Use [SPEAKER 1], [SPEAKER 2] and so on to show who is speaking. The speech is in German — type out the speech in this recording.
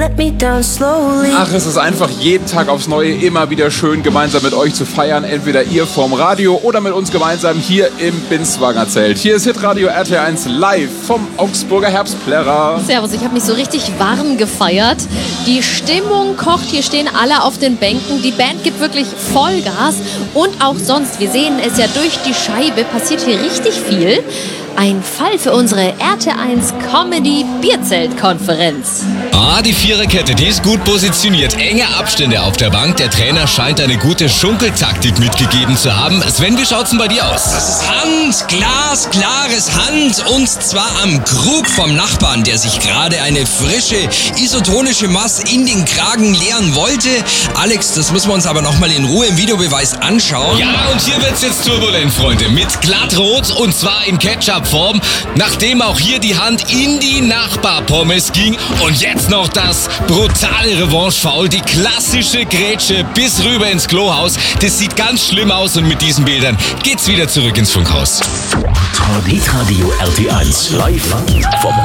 [SPEAKER 1] let me down slowly.
[SPEAKER 2] Ach, es ist einfach jeden Tag aufs Neue immer wieder schön, gemeinsam mit euch zu feiern. Entweder ihr vorm Radio oder mit uns gemeinsam hier im Binswanger Zelt. Hier ist Hitradio RT1 live vom Augsburger Herbstplärrer.
[SPEAKER 3] Servus, ich habe mich so richtig warm gefeiert. Die Stimmung kocht, hier stehen alle auf den Bänken. Die Band gibt wirklich Vollgas. Und auch sonst, wir sehen es ja durch die Scheibe, passiert hier richtig viel. Ein Fall für unsere RT1 Comedy Bierzelt-Konferenz.
[SPEAKER 4] Die Viererkette, die ist gut positioniert. Enge Abstände auf der Bank. Der Trainer scheint eine gute Schunkeltaktik mitgegeben zu haben. Sven, wie schaut's denn bei dir aus?
[SPEAKER 5] Das ist Hand, glasklares Hand. Und zwar am Krug vom Nachbarn, der sich gerade eine frische isotonische Maß in den Kragen leeren wollte. Alex, das müssen wir uns aber nochmal in Ruhe im Videobeweis anschauen.
[SPEAKER 4] Ja, und hier wird's jetzt turbulent, Freunde. Mit glattrot und zwar in Ketchup-Form. Nachdem auch hier die Hand in die Nachbarpommes ging. Und jetzt noch das brutale Revanche-Foul. Die klassische Grätsche bis rüber ins Klohaus. Das sieht ganz schlimm aus und mit diesen Bildern geht's wieder zurück ins Funkhaus.
[SPEAKER 6] Hitradio RT1 live vom